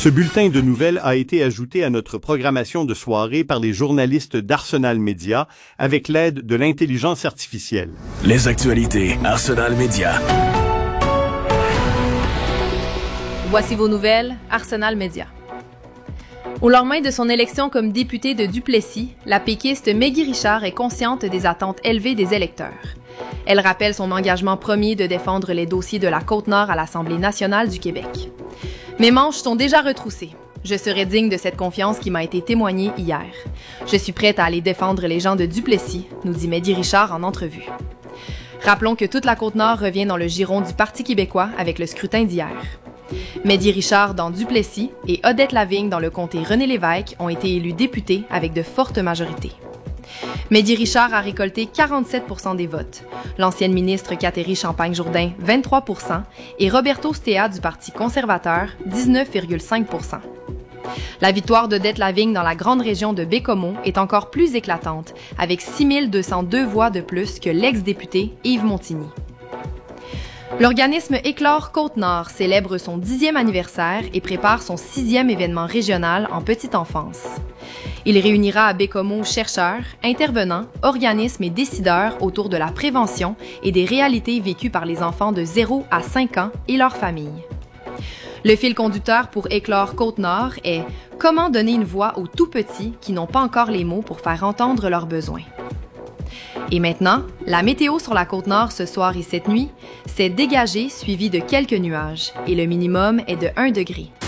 Ce bulletin de nouvelles a été ajouté à notre programmation de soirée par les journalistes d'Arsenal Média avec l'aide de l'intelligence artificielle. Les actualités Arsenal Média. Voici vos nouvelles, Arsenal Média. Au lendemain de son élection comme députée de Duplessis, la péquiste Maggie Richard est consciente des attentes élevées des électeurs. Elle rappelle son engagement premier de défendre les dossiers de la Côte-Nord à l'Assemblée nationale du Québec. « Mes manches sont déjà retroussées. Je serai digne de cette confiance qui m'a été témoignée hier. Je suis prête à aller défendre les gens de Duplessis », nous dit Maggie Richard en entrevue. Rappelons que toute la Côte-Nord revient dans le giron du Parti québécois avec le scrutin d'hier. Maggie Richard dans Duplessis et Odette Lavigne dans le comté René-Lévesque ont été élus députés avec de fortes majorités. Maggie Richard a récolté 47% des votes, l'ancienne ministre Catherine Champagne-Jourdain 23% et Roberto Stea du Parti conservateur 19,5%. La victoire d'Odette Lavigne dans la grande région de Bécomo est encore plus éclatante, avec 6202 voix de plus que l'ex-député Yves Montigny. L'organisme Éclore Côte-Nord célèbre son 10e anniversaire et prépare son 6e événement régional en petite enfance. Il réunira à Bécomo chercheurs, intervenants, organismes et décideurs autour de la prévention et des réalités vécues par les enfants de 0 à 5 ans et leurs familles. Le fil conducteur pour Éclore Côte-Nord est « Comment donner une voix aux tout-petits qui n'ont pas encore les mots pour faire entendre leurs besoins ». Et maintenant, la météo sur la Côte-Nord ce soir et cette nuit, c'est dégagé suivi de quelques nuages et le minimum est de 1 degré.